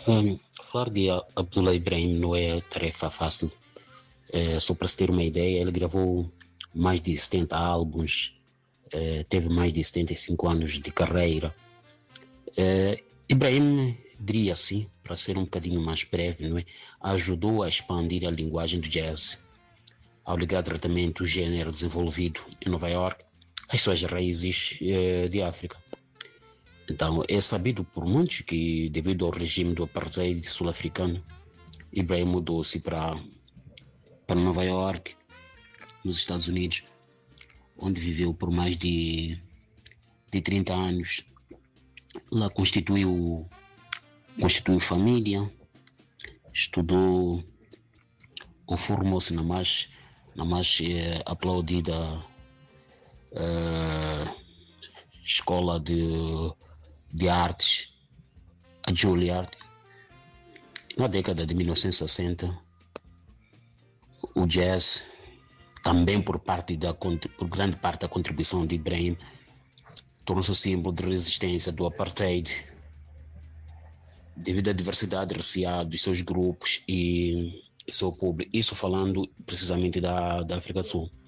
Falar de Abdullah Ibrahim não é tarefa fácil. Só para se ter uma ideia, ele gravou mais de 70 álbuns, teve mais de 75 anos de carreira. Ibrahim, diria assim, para ser um bocadinho mais breve, não é? Ajudou a expandir a linguagem do jazz, ao ligar diretamente o gênero desenvolvido em Nova York às suas raízes de África. Então, é sabido por muitos que, devido ao regime do apartheid sul-africano, Ibrahim mudou-se para Nova York, nos Estados Unidos, onde viveu por mais de 30 anos. Lá constituiu família, estudou ou formou-se na mais aplaudida escola de artes, a Juilliard. Na década de 1960, o jazz, também por grande parte da contribuição de Ibrahim, tornou-se símbolo de resistência do apartheid, devido à diversidade racial dos seus grupos e seu público. Isso falando precisamente da África do Sul.